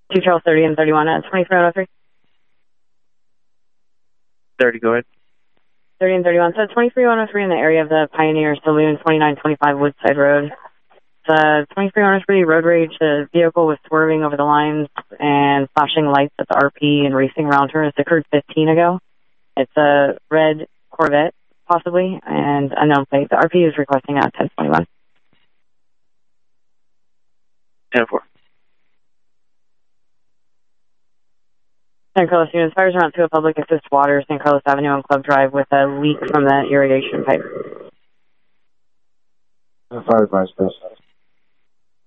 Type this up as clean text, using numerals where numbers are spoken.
2 Charles 30 and 31 at 2303. 30, go ahead. 30 and 31. So 23103 in the area of the Pioneer Saloon, 2925 Woodside Road. It's 23103 road rage. The vehicle was swerving over the lines and flashing lights at the RP and racing around her. This occurred 15 ago. It's a red Corvette, possibly, and unknown plate. The RP is requesting at 1021. 10-4. San Carlos units, fires around to a public assist water, San Carlos Avenue on Club Drive with a leak from the irrigation pipe. Fire advice, please.